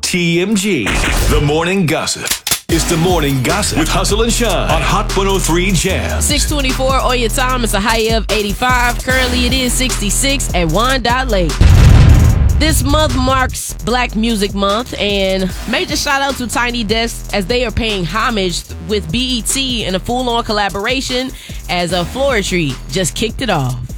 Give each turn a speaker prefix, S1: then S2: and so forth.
S1: TMG, the morning gossip. It's the morning gossip with Hustle and Shine on Hot 103 Jam.
S2: 6:24 on your time. It's a high of 85. Currently, it is 66 at Wyandotte Lake. This month marks Black Music Month, and major shout out to Tiny Desk as they are paying homage with BET in a full-on collaboration as a Floetry just kicked it off.